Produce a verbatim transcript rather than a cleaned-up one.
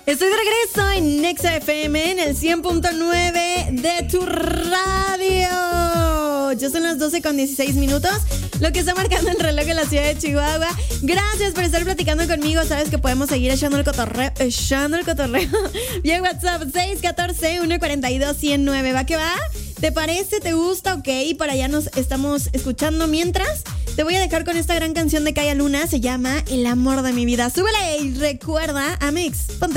Estoy de regreso en Nexa F M en el cien punto nueve de tu radio. Ya son las doce con dieciséis minutos, lo que está marcando el reloj en la ciudad de Chihuahua. Gracias por estar platicando conmigo. Sabes que podemos seguir echando el cotorreo, echando el cotorreo. Vía WhatsApp seis uno cuatro, uno cuatro dos, uno cero nueve. ¿Va que va? ¿Te parece? ¿Te gusta? Ok, por allá nos estamos escuchando. Mientras, te voy a dejar con esta gran canción de Kaya Luna. Se llama El amor de mi vida. Súbele y recuerda, Amix, ponte